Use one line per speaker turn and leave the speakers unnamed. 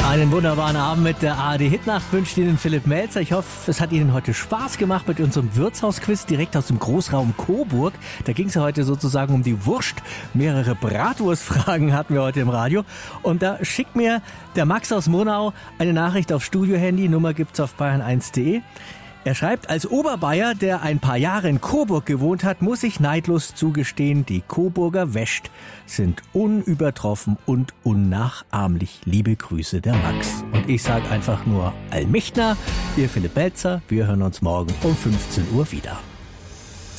Einen wunderbaren Abend mit der ARD Hitnacht wünscht Ihnen Philipp Melzer. Ich hoffe, es hat Ihnen heute Spaß gemacht mit unserem Wirtshausquiz direkt aus dem Großraum Coburg. Da ging es ja heute sozusagen um die Wurst. Mehrere Bratwurstfragen hatten wir heute im Radio. Und da schickt mir der Max aus Murnau eine Nachricht auf Studiohandy. Nummer gibt's auf bayern1.de. Er schreibt, als Oberbayer, der ein paar Jahre in Coburg gewohnt hat, muss ich neidlos zugestehen, die Coburger West sind unübertroffen und unnachahmlich. Liebe Grüße, der Max. Und ich sage einfach nur Allmächtner, Ihr Philipp Melzer. Wir hören uns morgen um 15 Uhr wieder.